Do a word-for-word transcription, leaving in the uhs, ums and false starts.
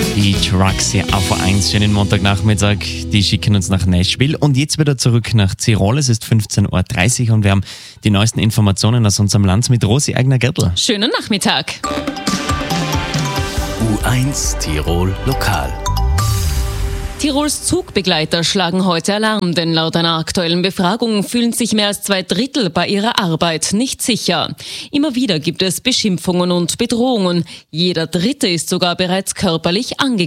Die Trucks hier auf eins, schönen Montagnachmittag, die schicken uns nach Nashville und jetzt wieder zurück nach Tirol. Es ist fünfzehn Uhr dreißig und wir haben die neuesten Informationen aus unserem Land mit Rosi Eigner-Gertl. Schönen Nachmittag. U eins Tirol Lokal. Tirols Zugbegleiter schlagen heute Alarm, denn laut einer aktuellen Befragung fühlen sich mehr als zwei Drittel bei ihrer Arbeit nicht sicher. Immer wieder gibt es Beschimpfungen und Bedrohungen. Jeder Dritte ist sogar bereits körperlich angegangen.